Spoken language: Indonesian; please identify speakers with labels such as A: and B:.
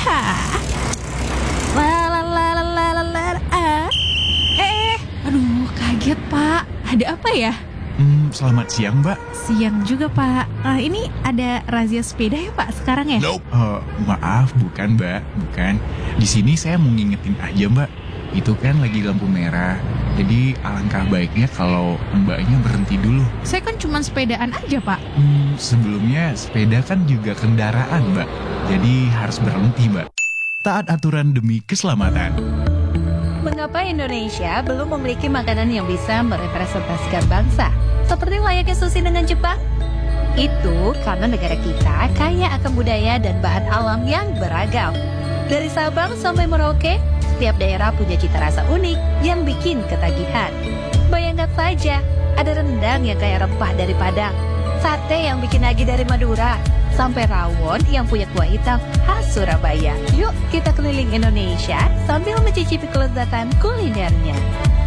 A: Ha. La la la la la la la. Aduh, kaget Pak. Ada apa ya?
B: Selamat siang, Mbak.
A: Siang juga Pak. Ini ada razia sepeda ya Pak sekarang ya?
B: Maaf, bukan, Mbak. Bukan. Di sini saya mau ngingetin aja, Mbak. Itu kan lagi lampu merah. Jadi alangkah baiknya kalau Mbaknya berhenti dulu.
A: Saya kan cuma sepedaan aja Pak.
B: Sebelumnya sepeda kan juga kendaraan, Mbak. Jadi harus berhenti, Mbak. Taat aturan demi keselamatan.
C: Mengapa Indonesia belum memiliki makanan yang bisa merepresentasikan bangsa, seperti layaknya sushi dengan Jepang? Itu karena negara kita kaya akan budaya dan bahan alam yang beragam. Dari Sabang sampai Merauke, setiap daerah punya cita rasa unik yang bikin ketagihan. Bayangkan saja, ada rendang yang kaya rempah dari Padang, sate yang bikin nagih dari Madura, sampai rawon yang punya kuah hitam khas Surabaya. Yuk kita keliling Indonesia sambil mencicipi kelezatan kulinernya.